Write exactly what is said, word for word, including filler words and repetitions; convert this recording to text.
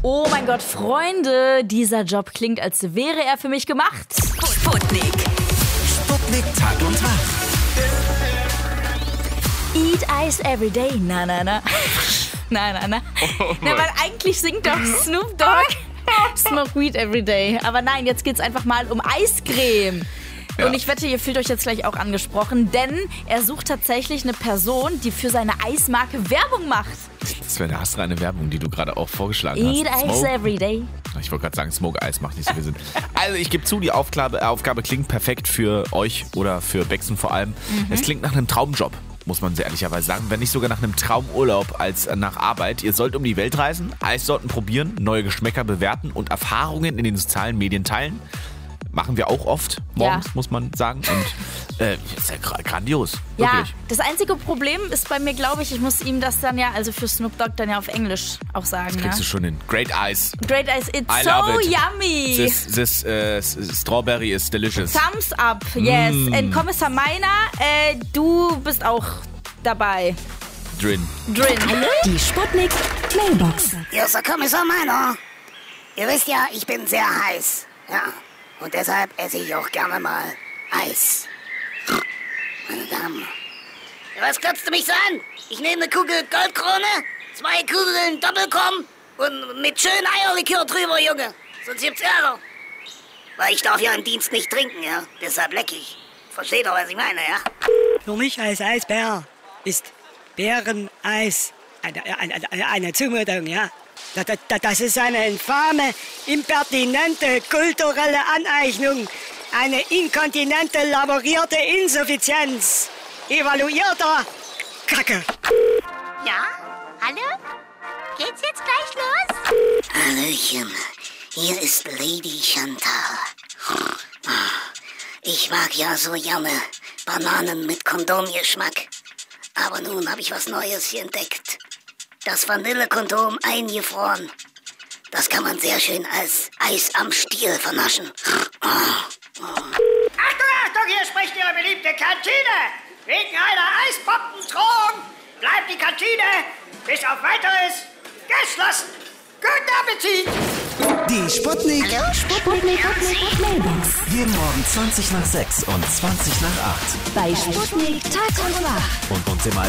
Oh mein Gott, Freunde, dieser Job klingt, als wäre er für mich gemacht. Sputnik. Sputnik Tag und Wach. Eat Ice every day. Na, na, na. Na, na, na. Oh na, weil eigentlich singt doch Snoop Dogg Smoke Weed every day. Aber nein, jetzt geht's einfach mal um Eiscreme. Ja. Und ich wette, ihr fühlt euch jetzt gleich auch angesprochen, denn er sucht tatsächlich eine Person, die für seine Eismarke Werbung macht. Das wäre eine astreine Werbung, die du gerade auch vorgeschlagen Eat hast. Ice Smoke. every day. Ich wollte gerade sagen, Smoke Eis macht nicht so viel Sinn. Also ich gebe zu, die Aufgabe, Aufgabe klingt perfekt für euch oder für Bexen vor allem. Mhm. Es klingt nach einem Traumjob, muss man sehr ehrlicherweise sagen. Wenn nicht sogar nach einem Traumurlaub als nach Arbeit. Ihr sollt um die Welt reisen, Eissorten probieren, neue Geschmäcker bewerten und Erfahrungen in den sozialen Medien teilen. Machen wir auch oft morgens, Ja. muss man sagen. Und äh, ist ja gra- grandios. Ja, Wirklich. das einzige Problem ist bei mir, glaube ich, ich muss ihm das dann ja, also für Snoop Dogg dann ja auf Englisch auch sagen. Das kriegst Ne? du schon hin. Great Ice. Great Ice, it's I so love it. yummy. This, this uh, s- strawberry is delicious. Thumbs up, yes. Mm. Und Kommissar Meiner, äh, du bist auch dabei. Drin. Drin. Die Sputnik Mailbox. Hier ist der Kommissar Meiner. Ihr wisst ja, ich bin sehr heiß. Ja. Und deshalb esse ich auch gerne mal Eis. Meine Damen. Ja, was glotzt du mich so an? Ich nehme eine Kugel Goldkrone, zwei Kugeln Doppelkomm und mit schön Eierlikör drüber, Junge. Sonst gibt's Ärger. Weil ich darf ja im Dienst nicht trinken, ja. Deshalb leck ich. Versteht doch, was ich meine, ja? Für mich als Eisbär ist Bäreneis eine, eine, eine, eine Zumutung, ja. Da- da- Das ist eine infame, impertinente kulturelle Aneignung. Eine inkontinente, laborierte Insuffizienz. Evaluierter Kacke. Ja? Hallo? Geht's jetzt gleich los? Hallöchen, hier ist Lady Chantal. Ich mag ja so gerne Bananen mit Kondomgeschmack. Aber nun habe ich was Neues hier entdeckt. Das Vanillekondom eingefroren. Das kann man sehr schön als Eis am Stiel vernaschen. Achtung, Achtung, hier spricht Ihre beliebte Kantine. Wegen einer Eispoppendrohung bleibt die Kantine bis auf Weiteres geschlossen. Guten Appetit! Die Sputnik. Hallo, Sputnik Mailbox. Jeden Morgen zwanzig nach sechs und zwanzig nach acht. Bei Sputnik Tag und Wach. Und uns immer als